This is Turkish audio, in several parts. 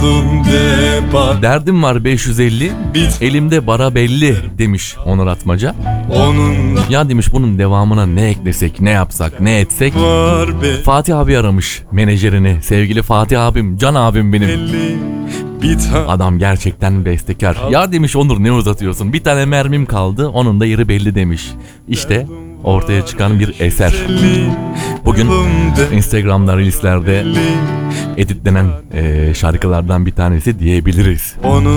Derdim var 550, elimde bara belli demiş Onur Atmaca. Ya demiş bunun devamına ne eklesek, ne yapsak, ne etsek. Fatih abi aramış menajerini. Sevgili Fatih abim, can abim benim. Adam gerçekten bestekar. Ya demiş Onur ne uzatıyorsun? Bir tane mermim kaldı, onun da yeri belli demiş. İşte ortaya çıkan bir eser. Bugün Instagram'da, Reels'lerde editlenen şarkılardan bir tanesi diyebiliriz.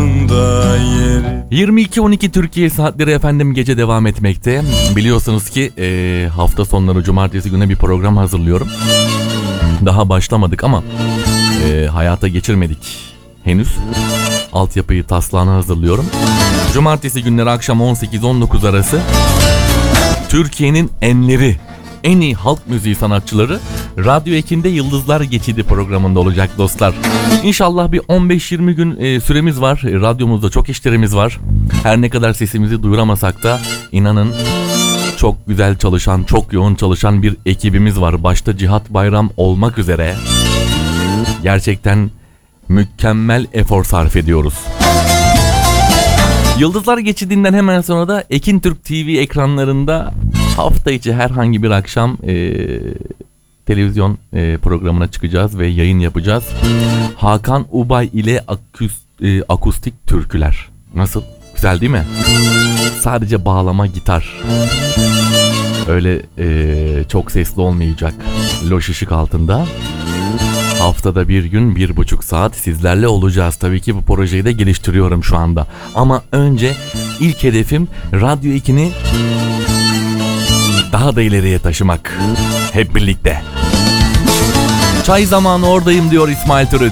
22.12 Türkiye saatleri efendim, gece devam etmekte. Biliyorsunuz ki hafta sonları cumartesi günü bir program hazırlıyorum. Daha başlamadık ama hayata geçirmedik henüz. Altyapıyı, taslağını hazırlıyorum. Cumartesi günleri akşam 18-19 arası Türkiye'nin enleri, en iyi halk müziği sanatçıları Radyo Ekin'de Yıldızlar Geçidi programında olacak dostlar. İnşallah bir 15-20 gün süremiz var. Radyomuzda çok işlerimiz var. Her ne kadar sesimizi duyuramasak da inanın çok güzel çalışan, çok yoğun çalışan bir ekibimiz var. Başta Cihat Bayram olmak üzere gerçekten mükemmel efor sarf ediyoruz. Yıldızlar Geçidi'nden hemen sonra da Ekin Türk TV ekranlarında hafta içi herhangi bir akşam televizyon programına çıkacağız ve yayın yapacağız. Hakan Ubay ile akustik türküler. Nasıl? Güzel değil mi? Sadece bağlama, gitar. Öyle çok sesli olmayacak. Loş ışık altında. Haftada bir gün 1,5 saat sizlerle olacağız. Tabii ki bu projeyi de geliştiriyorum şu anda. Ama önce ilk hedefim Radyo 2'ni daha da ileriye taşımak. Hep birlikte. Çay zamanı oradayım diyor İsmail Türüt.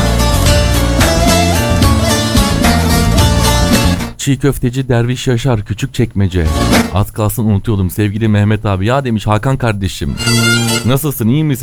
Çiğ köfteci Derviş Yaşar, Küçükçekmece. Az kalsın unutuyordum sevgili Mehmet abi. Ya demiş Hakan kardeşim, nasılsın, iyi misin?